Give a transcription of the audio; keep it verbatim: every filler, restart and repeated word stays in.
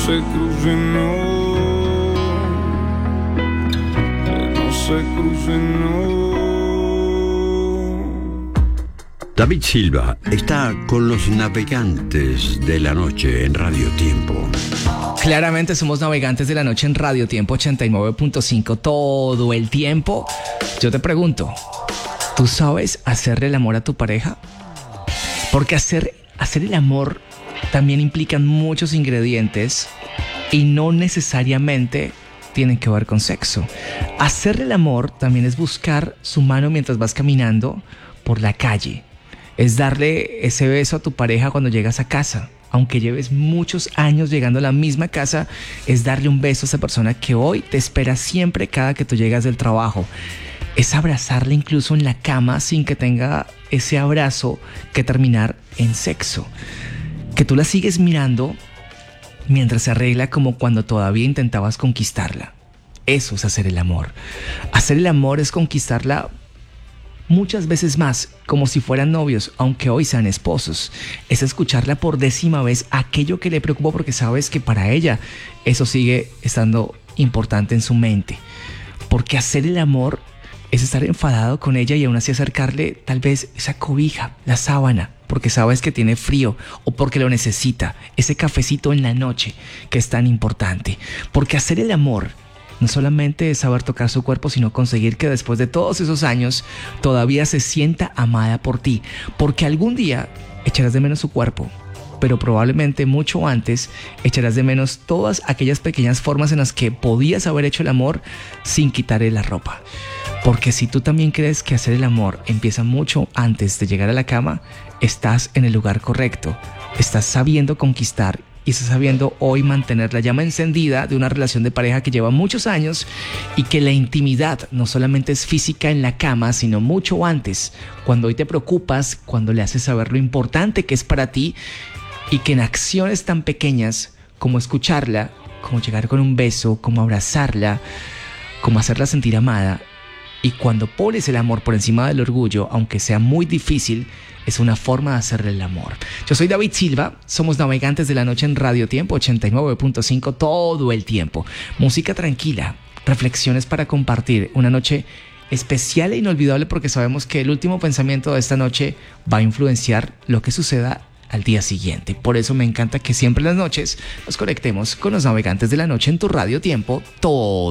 se crucen, no, que no se crucen, no. David Silva está con los navegantes de la noche en Radio Tiempo. Claramente somos navegantes de la noche en Radio Tiempo ochenta y nueve punto cinco todo el tiempo. Yo te pregunto, ¿tú sabes hacerle el amor a tu pareja? Porque hacer, hacer el amor también implica muchos ingredientes y no necesariamente tienen que ver con sexo. Hacerle el amor también es buscar su mano mientras vas caminando por la calle. Es darle ese beso a tu pareja cuando llegas a casa. Aunque lleves muchos años llegando a la misma casa, es darle un beso a esa persona que hoy te espera siempre cada que tú llegas del trabajo. Es abrazarle incluso en la cama sin que tenga ese abrazo que terminar en sexo. Que tú la sigues mirando mientras se arregla como cuando todavía intentabas conquistarla. Eso es hacer el amor. Hacer el amor es conquistarla muchas veces más, como si fueran novios, aunque hoy sean esposos. Es escucharla por décima vez aquello que le preocupa porque sabes que para ella eso sigue estando importante en su mente. Porque hacer el amor es estar enfadado con ella y aún así acercarle tal vez esa cobija, la sábana, porque sabes que tiene frío o porque lo necesita, ese cafecito en la noche que es tan importante. Porque hacer el amor no solamente es saber tocar su cuerpo, sino conseguir que después de todos esos años todavía se sienta amada por ti. Porque algún día echarás de menos su cuerpo, pero probablemente mucho antes echarás de menos todas aquellas pequeñas formas en las que podías haber hecho el amor sin quitarle la ropa. Porque si tú también crees que hacer el amor empieza mucho antes de llegar a la cama, estás en el lugar correcto. Estás sabiendo conquistar y estás sabiendo hoy mantener la llama encendida de una relación de pareja que lleva muchos años y que la intimidad no solamente es física en la cama, sino mucho antes, cuando hoy te preocupas, cuando le haces saber lo importante que es para ti y que en acciones tan pequeñas como escucharla, como llegar con un beso, como abrazarla, como hacerla sentir amada, y cuando pones el amor por encima del orgullo, aunque sea muy difícil, es una forma de hacerle el amor. Yo soy David Silva, somos navegantes de la noche en Radio Tiempo ochenta y nueve punto cinco todo el tiempo. Música tranquila, reflexiones para compartir, una noche especial e inolvidable porque sabemos que el último pensamiento de esta noche va a influenciar lo que suceda al día siguiente. Por eso me encanta que siempre en las noches nos conectemos con los navegantes de la noche en tu Radio Tiempo todo